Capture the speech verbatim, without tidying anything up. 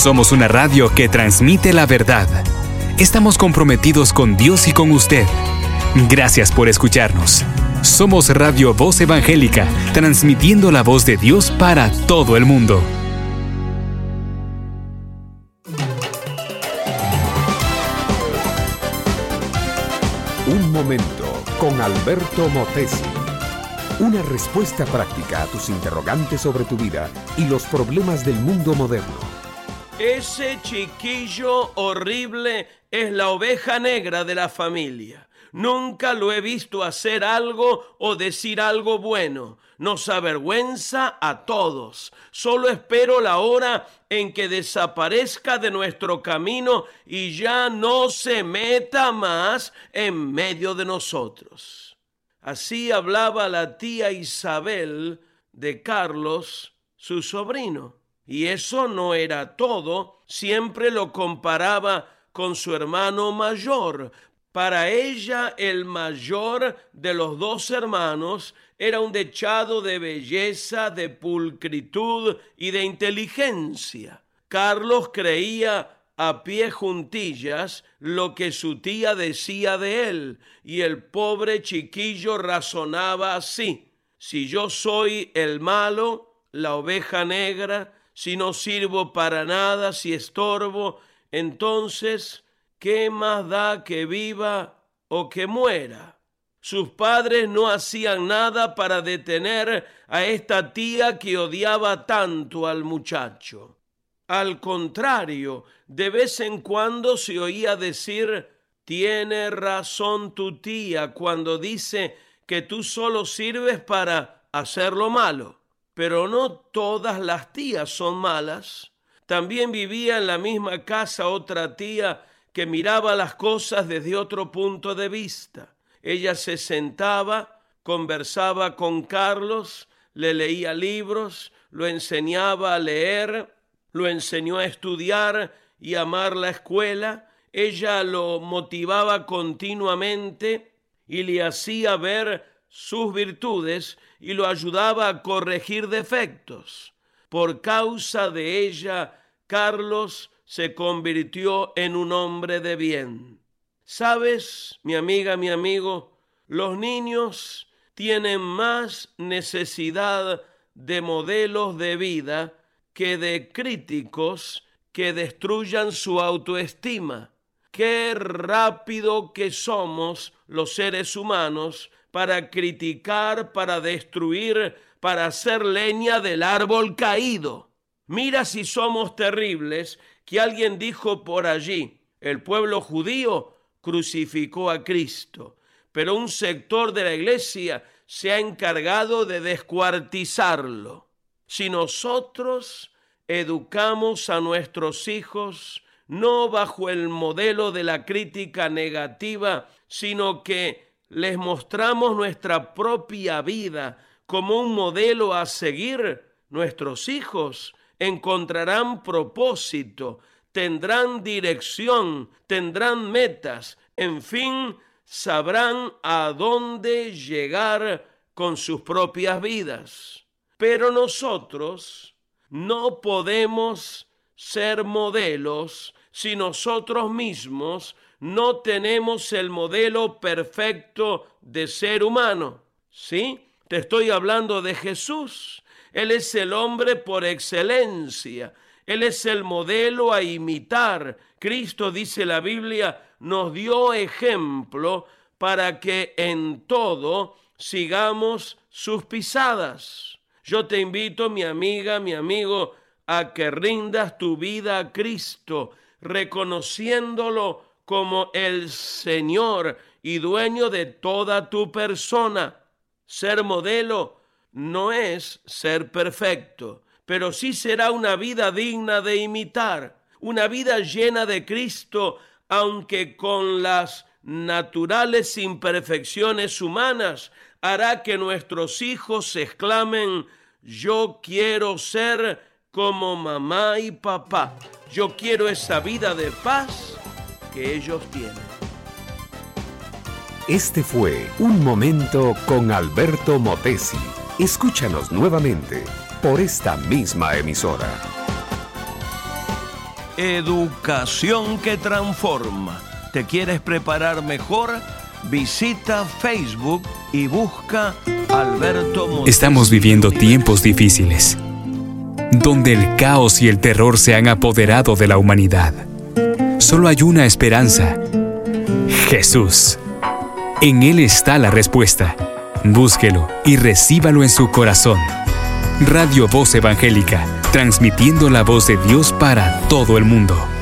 Somos una radio que transmite la verdad. Estamos comprometidos con Dios y con usted. Gracias por escucharnos. Somos Radio Voz Evangélica, transmitiendo la voz de Dios para todo el mundo. Un momento con Alberto Motesi. Una respuesta práctica a tus interrogantes sobre tu vida y los problemas del mundo moderno. Ese chiquillo horrible es la oveja negra de la familia. Nunca lo he visto hacer algo o decir algo bueno. Nos avergüenza a todos. Solo espero la hora en que desaparezca de nuestro camino y ya no se meta más en medio de nosotros. Así hablaba la tía Isabel de Carlos, su sobrino. Y eso no era todo. Siempre lo comparaba con su hermano mayor. Para ella, el mayor de los dos hermanos era un dechado de belleza, de pulcritud y de inteligencia. Carlos creía a pie juntillas lo que su tía decía de él, y el pobre chiquillo razonaba así: si yo soy el malo, la oveja negra, si no sirvo para nada, si estorbo, entonces, ¿qué más da que viva o que muera? Sus padres no hacían nada para detener a esta tía que odiaba tanto al muchacho. Al contrario, de vez en cuando se oía decir: tiene razón tu tía cuando dice que tú solo sirves para hacer lo malo. Pero no todas las tías son malas. También vivía en la misma casa otra tía que miraba las cosas desde otro punto de vista. Ella se sentaba, conversaba con Carlos, le leía libros, lo enseñaba a leer, lo enseñó a estudiar y amar la escuela. Ella lo motivaba continuamente y le hacía ver sus virtudes y lo ayudaba a corregir defectos. Por causa de ella, Carlos se convirtió en un hombre de bien. ¿Sabes, mi amiga, mi amigo? Los niños tienen más necesidad de modelos de vida que de críticos que destruyan su autoestima. Qué rápido que somos los seres humanos para criticar, para destruir, para hacer leña del árbol caído. Mira si somos terribles, que alguien dijo por allí: el pueblo judío crucificó a Cristo, pero un sector de la iglesia se ha encargado de descuartizarlo. Si nosotros educamos a nuestros hijos no bajo el modelo de la crítica negativa, sino que les mostramos nuestra propia vida como un modelo a seguir, nuestros hijos encontrarán propósito, tendrán dirección, tendrán metas, en fin, sabrán a dónde llegar con sus propias vidas. Pero nosotros no podemos ser modelos si nosotros mismos no tenemos el modelo perfecto de ser humano. ¿Sí? Te estoy hablando de Jesús. Él es el hombre por excelencia. Él es el modelo a imitar. Cristo, dice la Biblia, nos dio ejemplo para que en todo sigamos sus pisadas. Yo te invito, mi amiga, mi amigo, a que rindas tu vida a Cristo, reconociéndolo como el Señor y dueño de toda tu persona. Ser modelo no es ser perfecto, pero sí será una vida digna de imitar, una vida llena de Cristo, aunque con las naturales imperfecciones humanas, hará que nuestros hijos exclamen: yo quiero ser como mamá y papá, yo quiero esa vida de paz que ellos tienen. Este fue Un Momento con Alberto Motesi. Escúchanos nuevamente por esta misma emisora. Educación que transforma. ¿Te quieres preparar mejor? Visita Facebook y busca Alberto Motesi. Estamos viviendo tiempos difíciles, donde el caos y el terror se han apoderado de la humanidad. Solo hay una esperanza: Jesús. En Él está la respuesta. Búsquelo y recíbalo en su corazón. Radio Voz Evangélica, transmitiendo la voz de Dios para todo el mundo.